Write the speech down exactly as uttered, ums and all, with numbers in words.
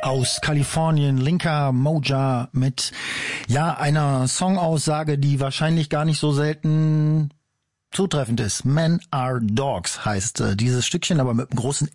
aus Kalifornien, Linka Moja mit, ja, einer Songaussage, die wahrscheinlich gar nicht so selten zutreffend ist. Men are Dogs heißt äh, dieses Stückchen, aber mit einem großen